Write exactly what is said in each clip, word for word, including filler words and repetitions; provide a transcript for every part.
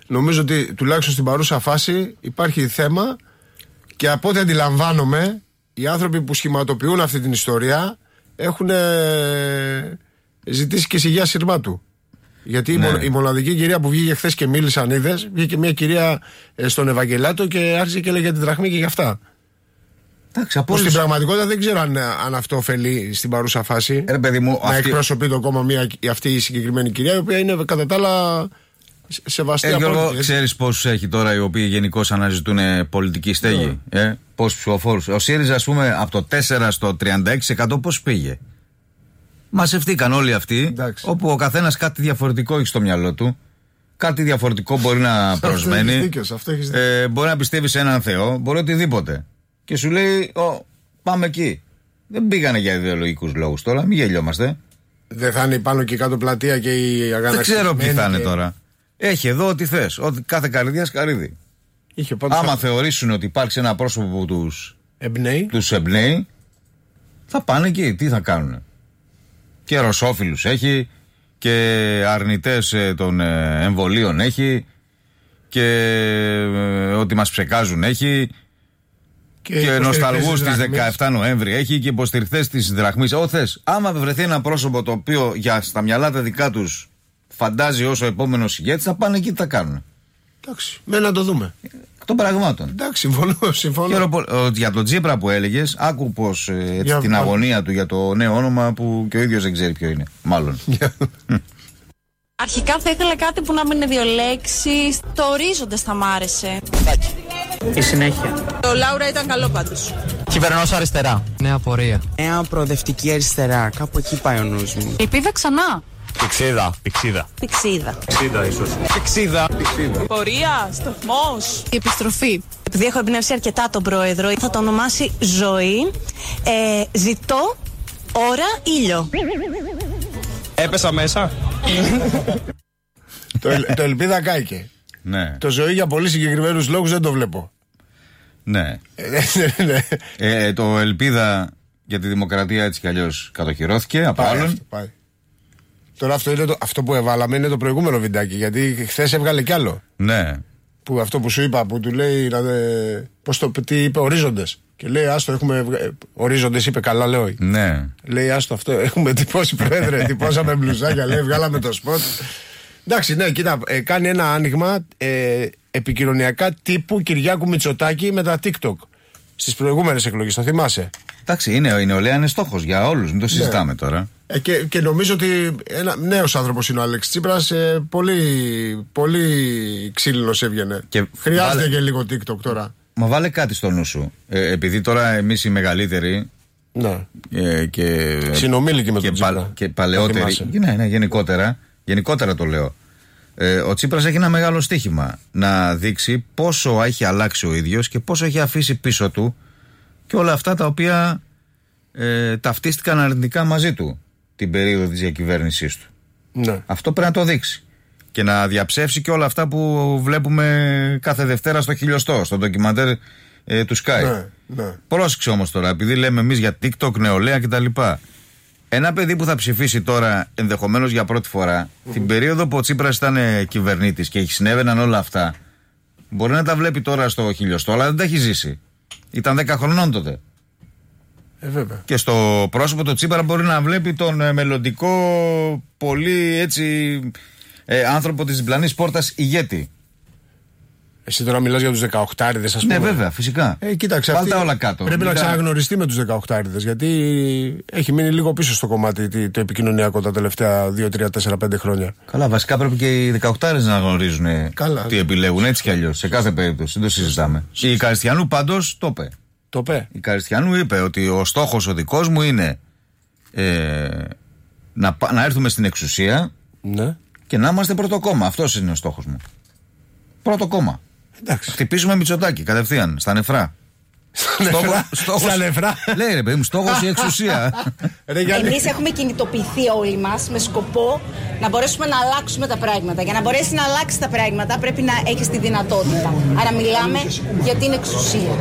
νομίζω ότι τουλάχιστον στην παρούσα φάση υπάρχει θέμα και από ό,τι αντιλαμβάνομαι, οι άνθρωποι που σχηματοποιούν αυτή την ιστορία έχουν ζητήσει και σιγιά σειρμά του. Γιατί ναι. η μοναδική κυρία που βγήκε χθες και μίλησαν, είδες, βγήκε μια κυρία στον Ευαγγελάτο και άρχισε και έλεγε την δραχμή και για αυτά. Εντάξει, από στην πραγματικότητα δεν ξέρω αν, αν αυτό ωφελεί στην παρούσα φάση. Ρε παιδί μου, να αυτή... εκπροσωπεί το κόμμα μια, αυτή η συγκεκριμένη κυρία, η οποία είναι κατά τα άλλα σεβαστή. Ε, Γιώργο, ξέρεις πόσους έχει τώρα οι οποίοι γενικώς αναζητούν πολιτική στέγη? Yeah. Ε, πόσους ψηφοφόρους? Ο ΣΥΡΙΖΑ, ας πούμε, από το τέσσερα στο τριάντα έξι τοις εκατό πώς πήγε? Μαζευτήκαν όλοι αυτοί, εντάξει, όπου ο καθένας κάτι διαφορετικό έχει στο μυαλό του. Κάτι διαφορετικό μπορεί να προσμένει. Δίκαιος, αυτό έχεις δίκιο. ε, μπορεί να πιστεύει σε έναν Θεό, μπορεί οτιδήποτε. Και σου λέει, Ω, πάμε εκεί. Δεν πήγανε για ιδεολογικούς λόγους τώρα, μην γελιόμαστε. Δεν θα είναι πάνω και κάτω πλατεία και η αγανακτισμένη? Δεν ξέρω ποιοι θα είναι και... τώρα. Έχει εδώ ό,τι θες. Ό,τι, κάθε καρδιά σκαρίδι. Άμα θα... θεωρήσουν ότι υπάρχει ένα πρόσωπο που τους εμπνέει, τους εμπνέει, θα πάνε εκεί. Τι θα κάνουν? Και ρωσόφιλους έχει, και αρνητές των εμβολίων έχει, και ότι μας ψεκάζουν έχει, και, και νοσταλγούς της δεκαεφτά Νοέμβρη έχει, και υποστηριχτές της δραχμής. Ό, θες. Άμα βρεθεί ένα πρόσωπο το οποίο για στα μυαλά τα δικά τους φαντάζει ως ο επόμενος ηγέτης, θα πάνε εκεί, τι θα κάνουν? Εντάξει, με να το δούμε. Των πραγμάτων. Εντάξει, συμφωνώ. συμφωνώ. Και για τον Τσίπρα που έλεγες, άκου πως ε, έτσι, την αγωνία του για το νέο όνομα που και ο ίδιος δεν ξέρει ποιο είναι. Μάλλον. Αρχικά θα ήθελα κάτι που να μην είναι δύο λέξεις. Το ορίζοντας θα μ' άρεσε. Η συνέχεια. Το Λάουρα ήταν καλό πάντως. Κυβερνός αριστερά. Νέα πορεία. Νέα προοδευτική αριστερά. Κάπου εκεί πάει ο νους μου. Ελπίδα ξανά. Πηξίδα. Πηξίδα. Πηξίδα. Πηξίδα ίσως. Πηξίδα. Πορεία. Σταθμός. Η επιστροφή. Επειδή έχω εμπνεύσει αρκετά τον πρόεδρο, θα το ονομάσει ζωή. Ε, ζητώ ώρα ήλιο. Έπεσα μέσα. το, το ελπίδα κάηκε. Ναι. Το ζωή για πολύ συγκεκριμένους λόγους δεν το βλέπω. Ναι. ε, το ελπίδα για τη δημοκρατία έτσι κι αλλιώς κατοχυρώθηκε από πάει, άλλον. Αυτό, πάει. Τώρα αυτό, είναι το, αυτό που έβαλαμε είναι το προηγούμενο βιντεάκι, γιατί χθες έβγαλε κι άλλο. Ναι. Που αυτό που σου είπα, που του λέει, πώς το, τι είπε, ορίζοντες. Και λέει, άστο, έχουμε. Ορίζοντες, είπε, καλά, λέω. Ναι. Λέει, άστο, αυτό έχουμε τυπώσει, πρόεδρε. Τυπώσαμε μπλουζάκια, λέει, βγάλαμε το σποτ. Εντάξει, ναι, κοίτα, ε, κάνει ένα άνοιγμα ε, επικοινωνιακά τύπου Κυριάκου Μητσοτάκη με τα TikTok στις προηγούμενες εκλογές, το θυμάσαι? Εντάξει, είναι, η νεολαία είναι στόχος για όλους, μην το συζητάμε ναι. τώρα. Ε, και, και νομίζω ότι ένα νέος άνθρωπος είναι ο Αλέξης Τσίπρας, ε, πολύ, πολύ ξύλινος έβγαινε. Και χρειάζεται βάλε... και λίγο TikTok τώρα. Μα βάλε κάτι στο νου σου. Ε, επειδή τώρα εμείς οι μεγαλύτεροι. Ναι. Ε, και, συνομήλικοι με τον και, Τσίπρα. πα, και παλαιότεροι. Ναι, ναι, γενικότερα. Γενικότερα το λέω. Ε, ο Τσίπρας έχει ένα μεγάλο στοίχημα να δείξει πόσο έχει αλλάξει ο ίδιος και πόσο έχει αφήσει πίσω του και όλα αυτά τα οποία ε, ταυτίστηκαν αρνητικά μαζί του την περίοδο της διακυβέρνησής του. Ναι. Αυτό πρέπει να το δείξει. Και να διαψεύσει και όλα αυτά που βλέπουμε κάθε Δευτέρα στο Χιλιοστό, στο ντοκιμαντέρ ε, του Sky. Ναι, ναι. Πρόσεξε όμως τώρα, επειδή λέμε εμείς για TikTok, νεολαία κτλ. Ένα παιδί που θα ψηφίσει τώρα, ενδεχομένως για πρώτη φορά, mm-hmm. την περίοδο που ο Τσίπρας ήταν κυβερνήτης και συνέβαιναν όλα αυτά, μπορεί να τα βλέπει τώρα στο Χιλιοστό, αλλά δεν τα έχει ζήσει. Ήταν δέκα χρονών τότε. Ε, βέβαια. Και στο πρόσωπο του Τσίπρα μπορεί να βλέπει τον ε, μελλοντικό, πολύ έτσι, ε, άνθρωπο της διπλανής πόρτας ηγέτη. Εσύ τώρα μιλάς για τους δεκαοκτάριδες, ας πούμε. Ναι, βέβαια, φυσικά. Ε, κοίταξε, βάλτε όλα κάτω. Πρέπει Μην να τα... ξαναγνωριστεί με τους δεκαοκτάριδες, γιατί έχει μείνει λίγο πίσω στο κομμάτι το επικοινωνιακό τα τελευταία δύο, τρία, τέσσερα, πέντε χρόνια. Καλά, βασικά πρέπει και οι δεκαοκτάριδες να γνωρίζουν Καλά. τι επιλέγουν, έτσι κι αλλιώς. Σε κάθε περίπτωση, δεν το συζητάμε. Η Καριστιανού πάντως το είπε. Το είπε. Η Καριστιανού είπε ότι ο στόχος ο δικός μου είναι ε, να, να έρθουμε στην εξουσία, ναι, και να είμαστε πρώτο κόμμα. Αυτός είναι ο στόχος μου. Πρώτο κόμμα. Εντάξει. Χτυπήσουμε Μητσοτάκη κατευθείαν, στα νεφρά. Στόχος, στόχος, στα νεφρά. Λέει ρε παιδί μου, στόχος η εξουσία. Εμείς έχουμε κινητοποιηθεί όλοι μας με σκοπό να μπορέσουμε να αλλάξουμε τα πράγματα. Για να μπορέσει να αλλάξει τα πράγματα πρέπει να έχεις τη δυνατότητα. Άρα μιλάμε για την εξουσία.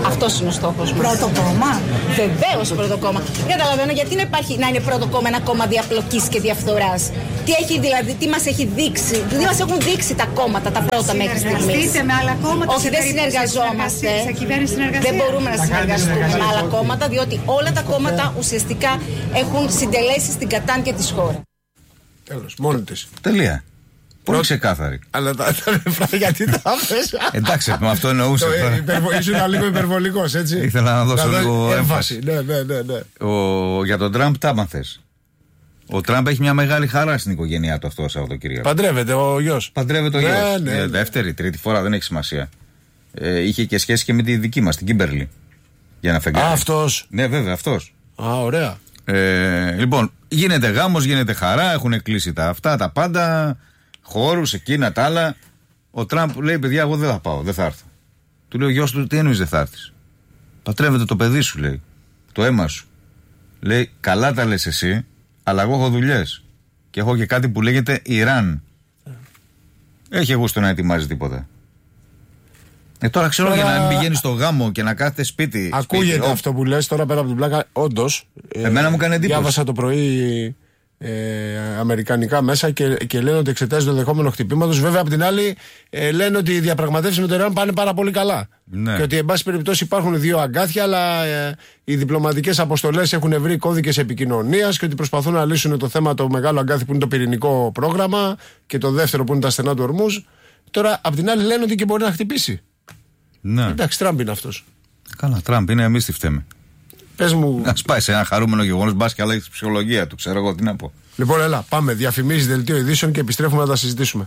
Αυτός είναι ο στόχος μας. Πρώτο κόμμα. Βεβαίως πρώτο κόμμα. Δεν καταλαβαίνω γιατί να υπάρχει να είναι πρώτο κόμμα ένα κόμμα διαπλοκής και διαφθοράς. Τι έχει δηλαδή, τι μας έχει δείξει, τι μας έχουν δείξει τα κόμματα, τα πρώτα μέχρι στιγμής. Συνεργαστείτε με άλλα κόμματα. Όχι, δεν συνεργαζόμαστε. Δεν μπορούμε να συνεργαστούμε με άλλα κόμματα, διότι όλα τα κόμματα ουσιαστικά έχουν συντελέσει στην κατάντια της χώρας. Τέλος, μόνη της. Τελεία. Πολύ ξεκάθαρη. Αλλά τα νεφρά γιατί τα άφες. Εντάξει, με αυτό εννοούσα. Ήσουν λίγο υπερβολικός, έτσι. Ήθελα να δώσω λίγο έμφαση. Ναι, ναι, ναι, ναι. Για τον Τραμπ τα άμαθες. Ο Τραμπ έχει μια μεγάλη χαρά στην οικογένειά του αυτό το Σαββατοκύριακο. Παντρεύεται ο γιος. Παντρεύεται ο ναι, γιος. Ναι, ναι. Δεύτερη, τρίτη φορά, δεν έχει σημασία. Ε, είχε και σχέση και με τη δική μας, την Κίμπερλι. Για να φεγγάρει. Α, αυτός. Ναι, βέβαια, αυτός. Α, ωραία. Ε, λοιπόν, γίνεται γάμος, γίνεται χαρά, έχουν κλείσει τα αυτά, τα πάντα. Χώρους, εκείνα, τα άλλα. Ο Τραμπ λέει: παιδιά, εγώ δεν θα πάω, δεν θα έρθω. Του λέει ο γιος του: τι εννοείς δεν θα έρθεις? Πατρεύεται το παιδί σου, λέει. Το αίμα σου. Λέει: καλά τα λες εσύ, αλλά εγώ έχω δουλειές. Και έχω και κάτι που λέγεται Ιράν. Έχει γούστο να ετοιμάζει τίποτα. Ε, τώρα ξέρω τώρα... για να μην πηγαίνει στο γάμο και να κάθεται σπίτι. Ακούγεται σπίτι, αυτό που λες τώρα πέρα από την πλάκα. Όντως. Εμένα ε, μου κάνει εντύπωση. Διάβασα το πρωί ε, αμερικανικά μέσα και, και λένε ότι εξετάζει το ενδεχόμενο χτυπήματος. Βέβαια, απ' την άλλη, ε, λένε ότι οι διαπραγματεύσεις με το Ιράν πάνε πάρα πολύ καλά. Ναι. Και ότι, εν πάση περιπτώσει, υπάρχουν δύο αγκάθια, αλλά ε, οι διπλωματικές αποστολές έχουν βρει κώδικες επικοινωνίας και ότι προσπαθούν να λύσουν το θέμα το μεγάλο αγκάθι που είναι το πυρηνικό πρόγραμμα και το δεύτερο που είναι τα στενά του Ορμούζ. Τώρα, απ' την άλλη, λένε ότι και μπορεί να χτυπήσει. Ναι. Εντάξει, Τραμπ είναι αυτός. Καλά, Τραμπ είναι, εμείς τι φταίμε. Πες μου. Να πάει σε ένα χαρούμενο γεγονός, μπας και αλλάξει τη ψυχολογία του, ξέρω εγώ τι να πω. Λοιπόν, έλα, πάμε. Διαφημίσεις, δελτίο ειδήσεων και επιστρέφουμε να τα συζητήσουμε.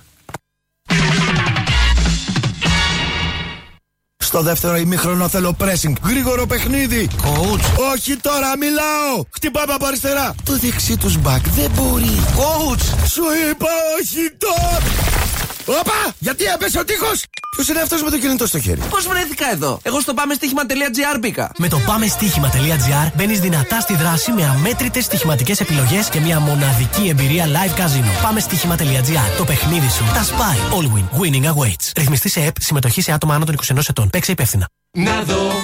Στο δεύτερο ημίχρονο θέλω pressing. Γρήγορο παιχνίδι. Coach. Όχι τώρα, μιλάω. Χτυπάμε από αριστερά. Το δεξί τους back δεν μπορεί. Coach. Σου είπα όχι τώρα. Όπα! Γιατί έπεσε ο τείχος! Ποιος είναι αυτός με το κινητό στο χέρι? Πώς βρέθηκα εδώ? Εγώ στο πάμε στοίχημα τελεία τζι άρ μπήκα. Με το πάμε στοίχημα τελεία τζι άρ μπαίνεις δυνατά στη δράση με αμέτρητες στοιχηματικές επιλογές και μια μοναδική εμπειρία live casino. πάμε στοίχημα τελεία τζι άρ. Το παιχνίδι σου τα σπάει. All win. Winning awaits. Ρυθμιστή σε ΕΠ. Συμμετοχή σε άτομα άνω των είκοσι ενός ετών. Παίξε υπεύθυνα. Να δω